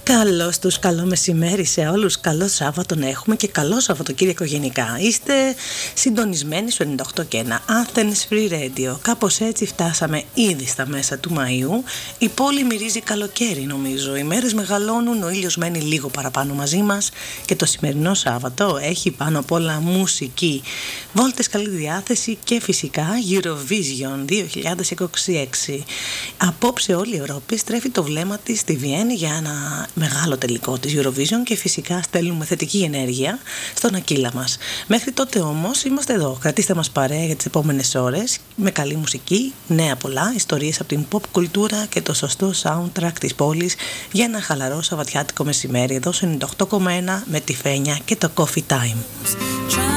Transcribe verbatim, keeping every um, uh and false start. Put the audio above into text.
Καλώς τους, καλό μεσημέρι σε όλους. Καλό Σάββατο να έχουμε και καλό Σαββατοκύριακο γενικά. Είστε συντονισμένοι στο ενενήντα οκτώ και ένα Athens Free Radio. Κάπως έτσι φτάσαμε ήδη στα μέσα του Μαΐου. Η πόλη μυρίζει καλοκαίρι νομίζω. Οι μέρες μεγαλώνουν, ο ήλιος μένει λίγο παραπάνω μαζί μας και το σημερινό Σάββατο έχει πάνω απ' όλα μουσική, βόλτες, καλή διάθεση και φυσικά Eurovision δύο χιλιάδες είκοσι έξι. Απόψε όλη η Ευρώπη στρέφει το βλέμμα της στη Βιέννη για ένα μεγάλο τελικό της Eurovision και φυσικά στέλνουμε θετική ενέργεια στον Ακύλα μας. Μέχρι τότε όμως είμαστε εδώ. Κρατήστε μας παρέα για τις επόμενες ώρες με καλή μουσική, νέα πολλά, ιστορίες από την pop κουλτούρα και το σωστό soundtrack της πόλης για ένα χαλαρό σαββατιάτικο μεσημέρι εδώ στο ενενήντα οκτώ κόμμα ένα με τη Φένια και το Coffee Time.